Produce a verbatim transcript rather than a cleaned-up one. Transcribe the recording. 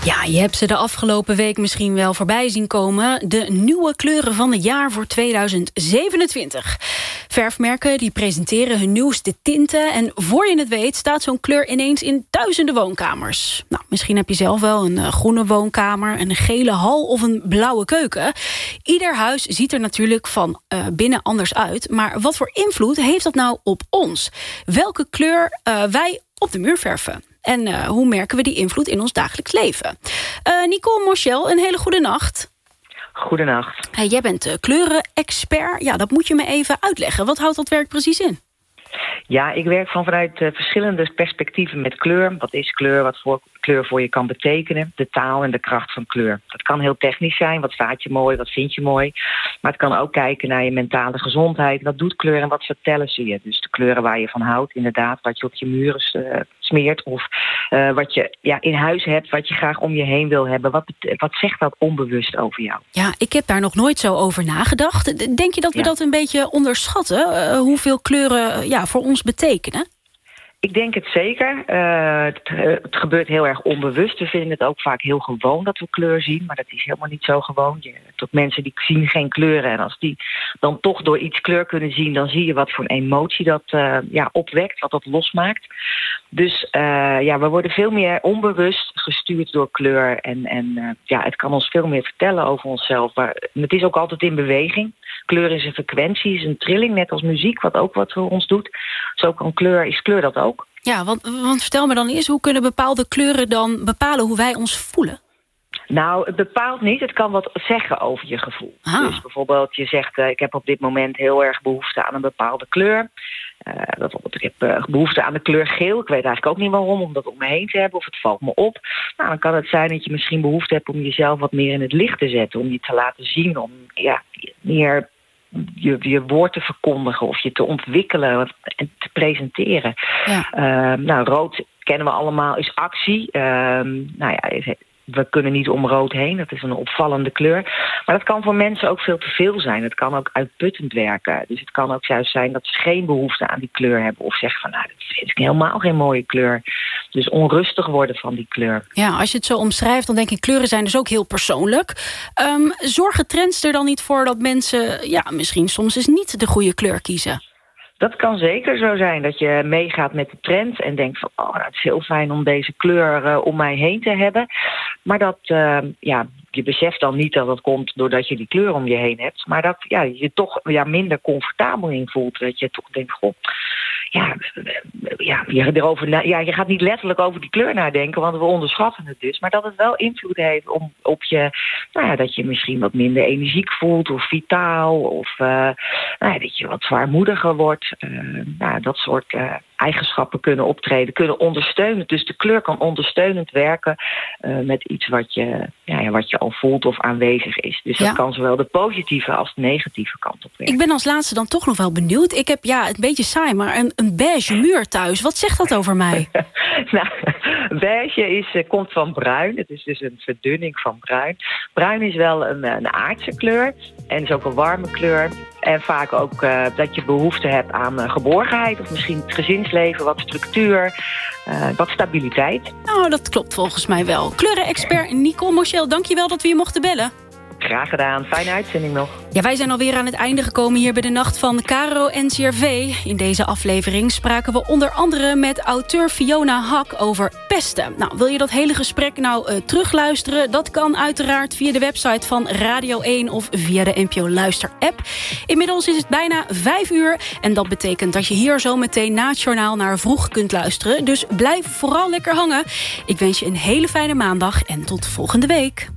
Ja, je hebt ze de afgelopen week misschien wel voorbij zien komen. De nieuwe kleuren van het jaar voor tweeduizend zevenentwintig. Verfmerken die presenteren hun nieuwste tinten. En voor je het weet staat zo'n kleur ineens in duizenden woonkamers. Nou, misschien heb je zelf wel een groene woonkamer, een gele hal of een blauwe keuken. Ieder huis ziet er natuurlijk van uh, binnen anders uit. Maar wat voor invloed heeft dat nou op ons? Welke kleur uh, wij op de muur verven? En uh, hoe merken we die invloed in ons dagelijks leven? Uh, Nicole Moschel, een hele goede nacht. Goedenacht. Hey, jij bent uh, kleurenexpert. Ja, dat moet je me even uitleggen. Wat houdt dat werk precies in? Ja, ik werk van vanuit uh, verschillende perspectieven met kleur. Wat is kleur? Wat voor kleur voor je kan betekenen? De taal en de kracht van kleur. Dat kan heel technisch zijn. Wat staat je mooi? Wat vind je mooi? Maar het kan ook kijken naar je mentale gezondheid. Wat doet kleur en wat vertellen ze je? Dus de kleuren waar je van houdt, inderdaad. Wat je op je muren uh, smeert. Of uh, wat je ja, in huis hebt. Wat je graag om je heen wil hebben. Wat, wat zegt dat onbewust over jou? Ja, ik heb daar nog nooit zo over nagedacht. Denk je dat we ja. dat een beetje onderschatten? Uh, hoeveel kleuren uh, ja, voor ons betekenen? Ik denk het zeker. Uh, het, het gebeurt heel erg onbewust. We vinden het ook vaak heel gewoon dat we kleur zien. Maar dat is helemaal niet zo gewoon. Je hebt ook mensen die zien geen kleuren. En als die dan toch door iets kleur kunnen zien, dan zie je wat voor een emotie dat uh, ja, opwekt. Wat dat losmaakt. Dus uh, ja, we worden veel meer onbewust gestuurd door kleur. En, en uh, ja, het kan ons veel meer vertellen over onszelf. Maar het is ook altijd in beweging. Kleur is een frequentie, is een trilling, net als muziek, wat ook wat voor ons doet. Zo kan kleur, is kleur dat ook. Ja, want, want vertel me dan eens, hoe kunnen bepaalde kleuren dan bepalen hoe wij ons voelen? Nou, het bepaalt niet. Het kan wat zeggen over je gevoel. Ah. Dus bijvoorbeeld, je zegt, uh, ik heb op dit moment heel erg behoefte aan een bepaalde kleur. Uh, bijvoorbeeld, ik heb uh, behoefte aan de kleur geel. Ik weet eigenlijk ook niet waarom, om dat om me heen te hebben. Of het valt me op. Nou, dan kan het zijn dat je misschien behoefte hebt om jezelf wat meer in het licht te zetten. Om je te laten zien, om ja, meer Je, je woord te verkondigen of je te ontwikkelen en te presenteren. Ja. Uh, nou, rood kennen we allemaal, is actie. Uh, nou ja, we kunnen niet om rood heen. Dat is een opvallende kleur. Maar dat kan voor mensen ook veel te veel zijn. Het kan ook uitputtend werken. Dus het kan ook juist zijn dat ze geen behoefte aan die kleur hebben. Of zeggen van, nou, dat vind ik helemaal geen mooie kleur. Dus onrustig worden van die kleur. Ja, als je het zo omschrijft, dan denk ik, kleuren zijn dus ook heel persoonlijk. Um, zorgen trends er dan niet voor dat mensen ja, misschien soms eens niet de goede kleur kiezen? Dat kan zeker zo zijn, dat je meegaat met de trend en denkt van, oh, nou, het is heel fijn om deze kleur uh, om mij heen te hebben. Maar dat, uh, ja, je beseft dan niet dat dat komt doordat je die kleur om je heen hebt. Maar dat ja, je toch ja, minder comfortabel in voelt. Dat je toch denkt, goh, ja, ja, je, erover na, ja, je gaat niet letterlijk over die kleur nadenken, want we onderschatten het dus. Maar dat het wel invloed heeft om, op je, nou ja, dat je misschien wat minder energiek voelt of vitaal. Of uh, nou ja, dat je wat zwaarmoediger wordt. Uh, nou, dat soort uh, eigenschappen kunnen optreden, kunnen ondersteunen. Dus de kleur kan ondersteunend werken uh, met iets wat je, ja, wat je al voelt of aanwezig is. Dus ja. dat kan zowel de positieve als de negatieve kant op werken. Ik ben als laatste dan toch nog wel benieuwd. Ik heb, ja, een beetje saai, maar een, een beige muur thuis. Wat zegt dat over mij? Nou, beige is, komt van bruin. Het is dus een verdunning van bruin. Bruin is wel een, een aardse kleur en is ook een warme kleur. En vaak ook uh, dat je behoefte hebt aan uh, geborgenheid of misschien het gezinsleven, wat structuur, uh, wat stabiliteit. Nou, dat klopt volgens mij wel. Kleurenexpert Nicole Moschel, dankjewel dat we je mochten bellen. Graag gedaan. Fijne uitzending nog. Ja, wij zijn alweer aan het einde gekomen hier bij de Nacht van Caro N C R V. In deze aflevering spraken we onder andere met auteur Fiona Hak over pesten. Nou, wil je dat hele gesprek nou uh, terugluisteren? Dat kan uiteraard via de website van Radio één of via de N P O Luister app. Inmiddels is het bijna vijf uur en dat betekent dat je hier zo meteen na het journaal naar Vroeg kunt luisteren. Dus blijf vooral lekker hangen. Ik wens je een hele fijne maandag en tot volgende week.